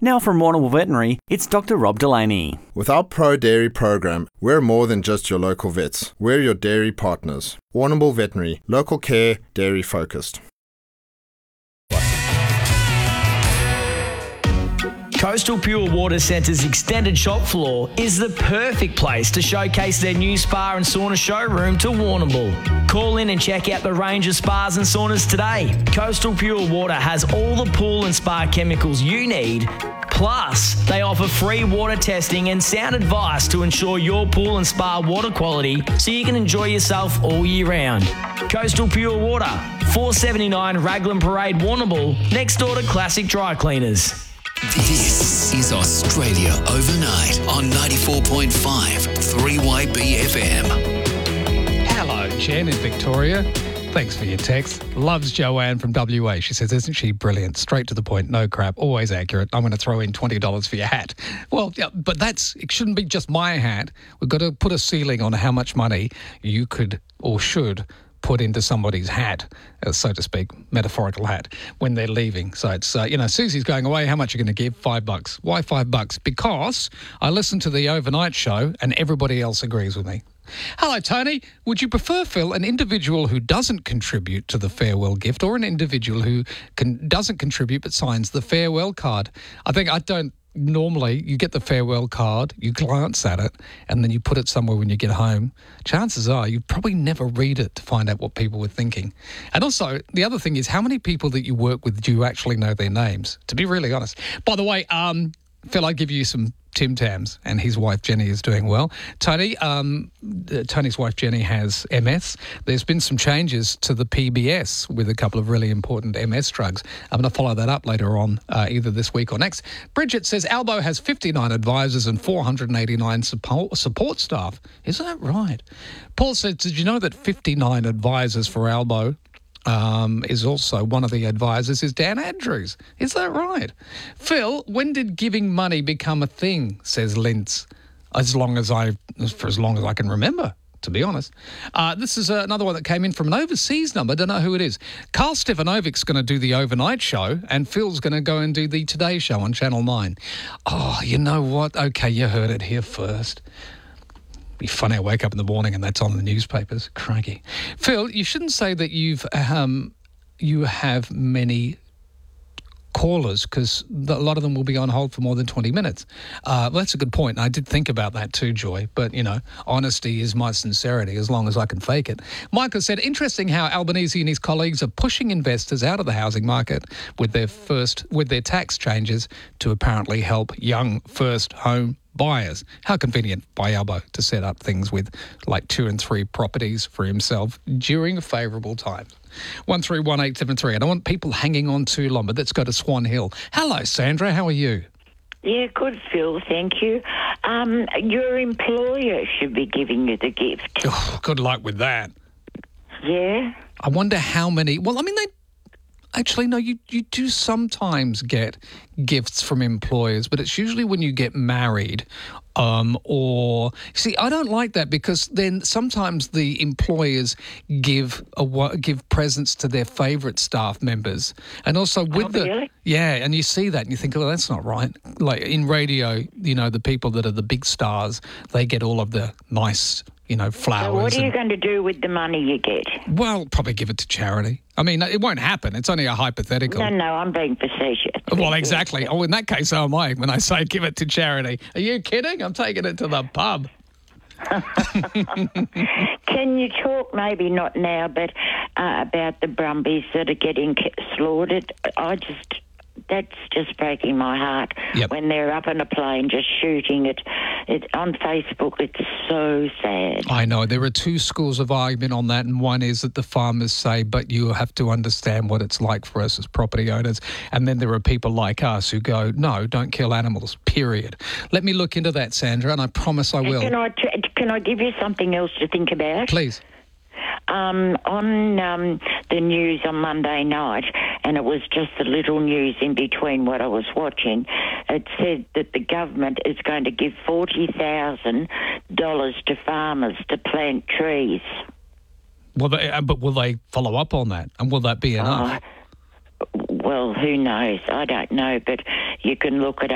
Now from Warrnambool Veterinary, it's Dr. Rob Delaney. With our Pro Dairy program, we're more than just your local vets. We're your dairy partners. Warrnambool Veterinary, local care, dairy focused. Coastal Pure Water Centre's extended shop floor is the perfect place to showcase their new spa and sauna showroom to Warrnambool. Call in and check out the range of spas and saunas today. Coastal Pure Water has all the pool and spa chemicals you need. Plus, they offer free water testing and sound advice to ensure your pool and spa water quality so you can enjoy yourself all year round. Coastal Pure Water, 479 Raglan Parade, Warrnambool, next door to Classic Dry Cleaners. This is Australia Overnight on 94.5 3YB FM. Hello, Jen in Victoria. Thanks for your text. Loves Joanne from WA. She says, isn't she brilliant? Straight to the point, no crap, always accurate. I'm going to throw in $20 for your hat. Well, yeah, but it shouldn't be just my hat. We've got to put a ceiling on how much money you could or should put into somebody's hat, so to speak, metaphorical hat, when they're leaving. So it's, Susie's going away. How much are you going to give? $5. Why $5? Because I listened to the overnight show and everybody else agrees with me. Hello, Tony. Would you prefer, Phil, an individual who doesn't contribute to the farewell gift or an individual who doesn't contribute but signs the farewell card? Normally, you get the farewell card, you glance at it, and then you put it somewhere when you get home. Chances are you probably never read it to find out what people were thinking. And also, the other thing is, how many people that you work with do you actually know their names? To be really honest. By the way, Phil, I'd give you some Tim Tams, and his wife Jenny is doing well. Tony, Tony's wife Jenny has MS. There's been some changes to the PBS with a couple of really important MS drugs. I'm going to follow that up later on, either this week or next. Bridget says Albo has 59 advisors and 489 support staff. Is that right? Paul says, did you know that 59 advisors for Albo is also one of the advisors is Dan Andrews. Is that right? Phil, when did giving money become a thing, says Lintz? For as long as I can remember, to be honest. This is another one that came in from an overseas number. Don't know who it is. Carl Stefanovic's going to do the overnight show and Phil's going to go and do the Today Show on Channel 9. Oh, you know what? Okay, you heard it here first. Be funny, I wake up in the morning and that's on the newspapers. Crikey. Phil, you shouldn't say that you have many callers because a lot of them will be on hold for more than 20 minutes. That's a good point. And I did think about that too, Joy. But, honesty is my sincerity as long as I can fake it. Michael said, interesting how Albanese and his colleagues are pushing investors out of the housing market with their tax changes to apparently help young first home buyers. How convenient by Albo to set up things with like 2 and 3 properties for himself during favourable times. 131873. I don't want people hanging on too long, but let's go to Swan Hill. Hello, Sandra. How are you? Yeah, good, Phil. Thank you. Your employer should be giving you the gift. Oh, good luck with that. Yeah? I wonder how many... Well, I mean, actually, no, you do sometimes get gifts from employers, but it's usually when you get married or... See, I don't like that because then sometimes the employers give presents to their favourite staff members. And also with really? Yeah, and you see that and you think, oh, that's not right. Like in radio, the people that are the big stars, they get all of the nice... flowers. So what are you going to do with the money you get? Well, probably give it to charity. I mean, it won't happen. It's only a hypothetical. No, I'm being facetious. Well, exactly. Oh, in that case, so am I when I say give it to charity. Are you kidding? I'm taking it to the pub. Can you talk, maybe not now, but about the Brumbies that are getting slaughtered? That's just breaking my heart. Yep. When they're up in a plane just shooting it. On Facebook, it's so sad. I know. There are 2 schools of argument on that, and one is that the farmers say, but you have to understand what it's like for us as property owners. And then there are people like us who go, no, don't kill animals, period. Let me look into that, Sandra, and I promise I will. Can I give you something else to think about? Please. On the news on Monday night, and it was just the little news in between what I was watching, it said that the government is going to give $40,000 to farmers to plant trees. But will they follow up on that? And will that be enough? Well, who knows? I don't know, but you can look it up.